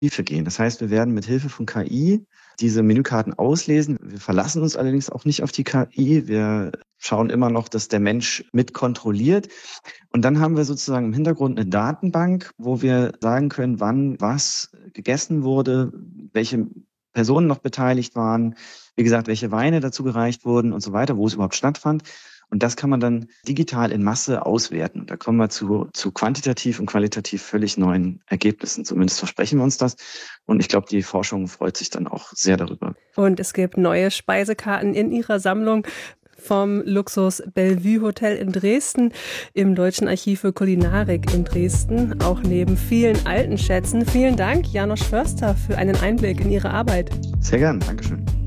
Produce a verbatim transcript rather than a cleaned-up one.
Tiefe gehen. Das heißt, wir werden mit Hilfe von K I diese Menükarten auslesen. Wir verlassen uns allerdings auch nicht auf die K I. Wir schauen immer noch, dass der Mensch mit kontrolliert. Und dann haben wir sozusagen im Hintergrund eine Datenbank, wo wir sagen können, wann was gegessen wurde, welche Personen noch beteiligt waren, wie gesagt, welche Weine dazu gereicht wurden und so weiter, wo es überhaupt stattfand. Und das kann man dann digital in Masse auswerten. Da kommen wir zu, zu quantitativ und qualitativ völlig neuen Ergebnissen. Zumindest versprechen wir uns das. Und ich glaube, die Forschung freut sich dann auch sehr darüber. Und es gibt neue Speisekarten in Ihrer Sammlung vom Luxus Bellevue Hotel in Dresden, im Deutschen Archiv für Kulinarik in Dresden, auch neben vielen alten Schätzen. Vielen Dank, Janosch Förster, für einen Einblick in Ihre Arbeit. Sehr gern, Dankeschön.